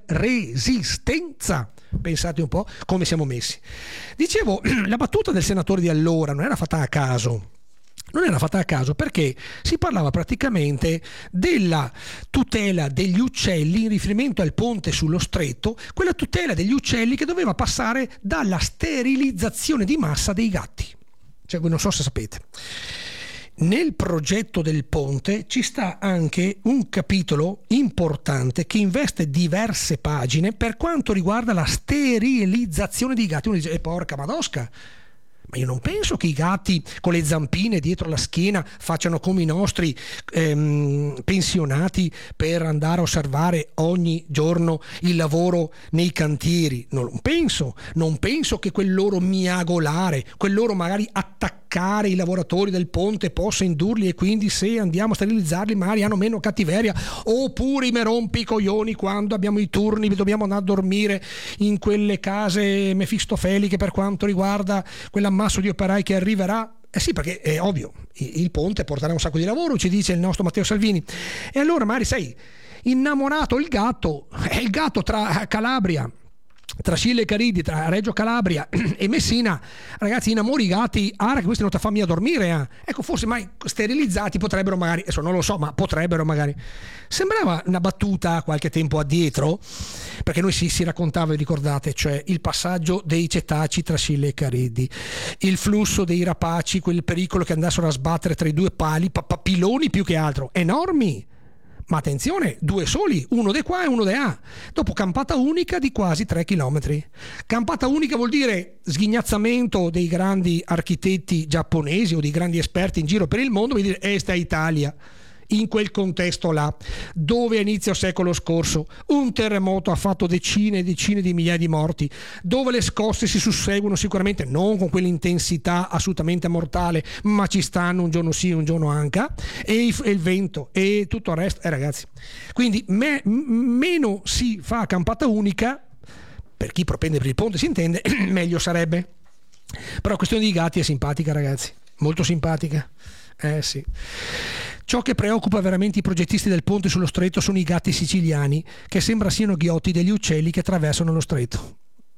resistenza. Pensate un po' come siamo messi. Dicevo, la battuta del senatore di allora non era fatta a caso. Non era fatta a caso perché si parlava praticamente della tutela degli uccelli in riferimento al ponte sullo stretto, quella tutela degli uccelli che doveva passare dalla sterilizzazione di massa dei gatti. Cioè, non so se sapete. Nel progetto del ponte ci sta anche un capitolo importante che investe diverse pagine per quanto riguarda la sterilizzazione dei gatti. Uno dice, porca madosca, ma io non penso che i gatti con le zampine dietro la schiena facciano come i nostri pensionati per andare a osservare ogni giorno il lavoro nei cantieri. Non penso che quel loro miagolare, quel loro magari attaccare i lavoratori del ponte possa indurli, e quindi se andiamo a sterilizzarli magari hanno meno cattiveria. Oppure mi rompi i coglioni quando abbiamo i turni, dobbiamo andare a dormire in quelle case mefistofelike per quanto riguarda quell'ammasso di operai che arriverà. Sì, perché è ovvio, il ponte porterà un sacco di lavoro, ci dice il nostro Matteo Salvini. E allora magari sei innamorato il gatto tra Calabria, tra Scilla e Cariddi, tra Reggio Calabria e Messina. Ragazzi, innamori i gatti, che questi non ti fanno mica dormire. Ecco, forse mai sterilizzati potrebbero magari, adesso non lo so, ma potrebbero magari. Sembrava una battuta qualche tempo addietro, perché noi si raccontava, vi ricordate, cioè il passaggio dei cetacei tra Scilla e Cariddi, il flusso dei rapaci, quel pericolo che andassero a sbattere tra i due pali, piloni più che altro, enormi. Ma attenzione, due soli, uno di qua e uno di là, dopo campata unica di quasi 3 chilometri. Campata unica vuol dire sghignazzamento dei grandi architetti giapponesi o dei grandi esperti in giro per il mondo, vuol dire Est Italia. In quel contesto là, dove a inizio secolo scorso un terremoto ha fatto decine e decine di migliaia di morti, dove le scosse si susseguono sicuramente non con quell'intensità assolutamente mortale, ma ci stanno un giorno sì un giorno anche, e il vento e tutto il resto, ragazzi, quindi meno si fa campata unica, per chi propende per il ponte si intende, meglio sarebbe. Però la questione dei gatti è simpatica, ragazzi, molto simpatica. Sì. Ciò che preoccupa veramente i progettisti del ponte sullo stretto sono i gatti siciliani, che sembra siano ghiotti degli uccelli che attraversano lo stretto.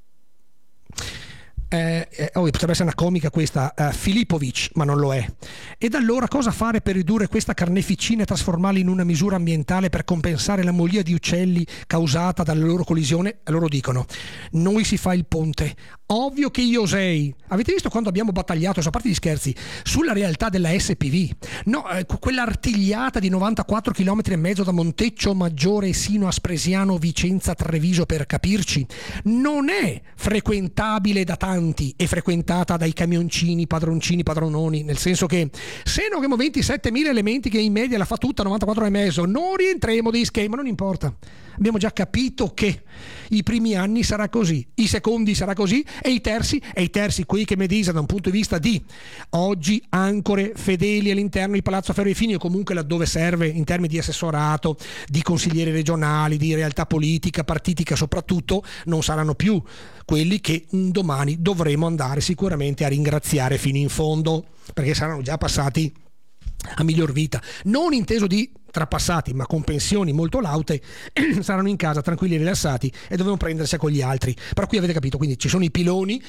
Potrebbe essere una comica questa, Filipovic, ma non lo è. Ed allora cosa fare per ridurre questa carneficina e trasformarla in una misura ambientale per compensare la molia di uccelli causata dalla loro collisione? Loro dicono, noi si fa il ponte. Ovvio che io sei. Avete visto quando abbiamo battagliato, a parte gli scherzi, sulla realtà della SPV? No, quell'artigliata di 94 km e mezzo da Monteccio Maggiore sino a Spresiano, Vicenza, Treviso, per capirci, non è frequentabile da tanti, è frequentata dai camioncini, padroncini, padrononi, nel senso che se non abbiamo 27.000 elementi che in media la fa tutta 94 e mezzo, non rientriamo dei schemi, ma non importa. Abbiamo già capito che i primi anni sarà così, i secondi sarà così, e i terzi quei che medisa da un punto di vista di oggi ancore fedeli all'interno di Palazzo Ferro e Fini, o comunque laddove serve in termini di assessorato, di consiglieri regionali, di realtà politica, partitica soprattutto, non saranno più quelli che un domani dovremo andare sicuramente a ringraziare fino in fondo, perché saranno già passati a miglior vita, non inteso di trapassati, ma con pensioni molto laute, saranno in casa tranquilli e rilassati e dovevano prendersi con gli altri. Per cui avete capito, quindi ci sono i piloni,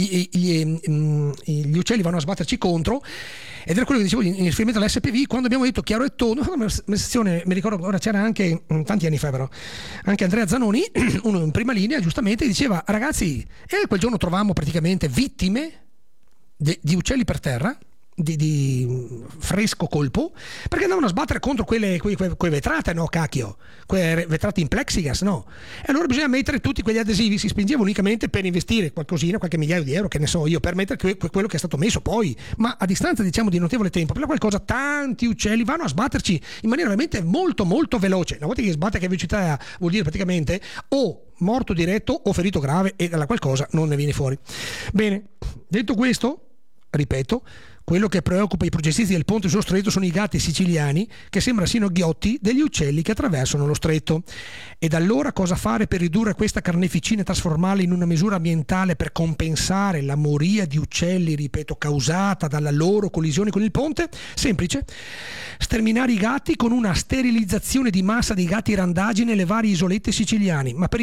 gli uccelli vanno a sbatterci contro, ed era quello che dicevo in riferimento all'SPV, quando abbiamo detto chiaro e tondo, una sessione, mi ricordo, ora c'era anche tanti anni fa però, anche Andrea Zanoni, uno in prima linea, giustamente diceva, ragazzi, quel giorno trovavamo praticamente vittime di uccelli per terra, di fresco colpo, perché andavano a sbattere contro quelle vetrate, no cacchio, quelle vetrate in plexigas, no, e allora bisogna mettere tutti quegli adesivi. Si spingeva unicamente per investire qualcosina, qualche migliaio di euro, che ne so io, per mettere quello che è stato messo poi, ma a distanza diciamo di notevole tempo, per qualcosa tanti uccelli vanno a sbatterci in maniera veramente molto molto veloce. Una volta che sbatte, che velocità vuol dire praticamente o morto diretto o ferito grave, e dalla qualcosa non ne viene fuori. Bene, detto questo, ripeto, quello che preoccupa i progettisti del ponte sullo stretto sono i gatti siciliani, che sembra siano ghiotti degli uccelli che attraversano lo stretto. Ed allora cosa fare per ridurre questa carneficina e trasformarla in una misura ambientale per compensare la moria di uccelli, ripeto, causata dalla loro collisione con il ponte? Semplice: sterminare i gatti con una sterilizzazione di massa dei gatti randaggi nelle varie isolette siciliane, ma per